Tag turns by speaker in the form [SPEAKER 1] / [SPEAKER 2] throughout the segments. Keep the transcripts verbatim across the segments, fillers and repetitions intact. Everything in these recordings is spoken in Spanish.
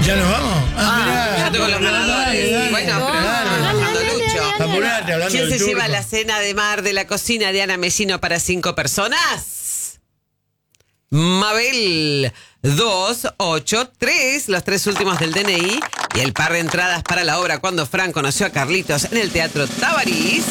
[SPEAKER 1] ¿Ya nos vamos? Ah,
[SPEAKER 2] Ah,
[SPEAKER 1] mirá.
[SPEAKER 2] ya tengo los ganadores. Bueno, pero hablando Lucho.
[SPEAKER 1] Apurate, hablando
[SPEAKER 2] ¿Quién
[SPEAKER 1] del
[SPEAKER 2] se lleva
[SPEAKER 1] turco.
[SPEAKER 2] la cena de mar de la cocina de Ana Mesino para cinco personas? Mabel dos ocho tres, los tres últimos del D N I y el par de entradas para la obra Cuando Fran conoció a Carlitos en el Teatro Tabarís.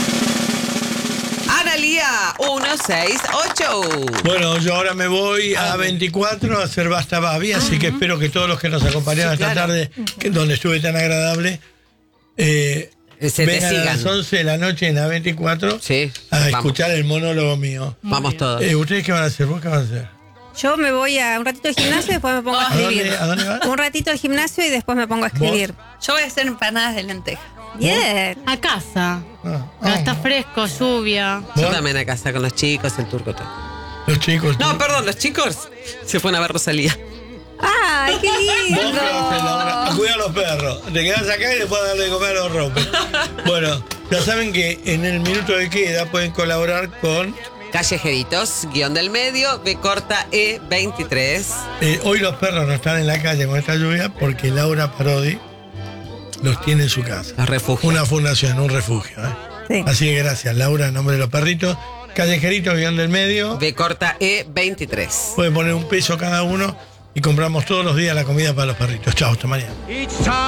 [SPEAKER 2] Analía uno seis ocho.
[SPEAKER 1] Bueno, yo ahora me voy a veinticuatro a hacer Basta Babi, así que espero que todos los que nos acompañaron
[SPEAKER 2] Sí,
[SPEAKER 1] esta
[SPEAKER 2] claro.
[SPEAKER 1] tarde, que, donde estuve tan agradable, eh,
[SPEAKER 2] Se te
[SPEAKER 1] vengan a
[SPEAKER 2] sigan.
[SPEAKER 1] las once de la noche en A veinticuatro
[SPEAKER 2] Sí,
[SPEAKER 1] a
[SPEAKER 2] vamos.
[SPEAKER 1] escuchar el monólogo mío.
[SPEAKER 2] Vamos todos.
[SPEAKER 1] Eh, ¿Ustedes qué van a hacer? ¿Vos qué van a hacer?
[SPEAKER 3] Yo me voy a un ratito al gimnasio y después me pongo a
[SPEAKER 1] ¿A dónde,
[SPEAKER 3] escribir.
[SPEAKER 1] ¿A dónde vas?
[SPEAKER 3] Un ratito al gimnasio y después me pongo a escribir.
[SPEAKER 4] Yo voy a hacer empanadas de lenteja.
[SPEAKER 3] Bien.
[SPEAKER 5] A casa.
[SPEAKER 1] Ah,
[SPEAKER 5] Pero
[SPEAKER 1] ah.
[SPEAKER 5] está fresco, lluvia.
[SPEAKER 2] Yo
[SPEAKER 1] ¿Vos?
[SPEAKER 2] también a casa con los chicos, el turco todo.
[SPEAKER 1] Los chicos.
[SPEAKER 2] No,
[SPEAKER 1] ¿tú?
[SPEAKER 2] perdón, los chicos se fueron a ver Rosalía.
[SPEAKER 3] ¡Ay, qué
[SPEAKER 1] Vos
[SPEAKER 3] lindo!
[SPEAKER 1] qué haces, Laura. A cuidar a los perros. Te quedás acá y después darle de comer a los rompes. Bueno, ya saben que en el minuto de queda pueden colaborar con...
[SPEAKER 2] Callejeritos, guión del medio, B corta E veintitrés.
[SPEAKER 1] Eh, hoy los perros no están en la calle con esta lluvia porque Laura Parodi los tiene en su casa.
[SPEAKER 2] Los refugios.
[SPEAKER 1] Una fundación, un refugio. ¿eh?
[SPEAKER 3] Sí.
[SPEAKER 1] Así que gracias, Laura, en nombre de los perritos. Callejeritos, guión del medio.
[SPEAKER 2] B corta E veintitrés.
[SPEAKER 1] Pueden poner un peso cada uno y compramos todos los días la comida para los perritos. Chao, hasta mañana.
[SPEAKER 6] Each time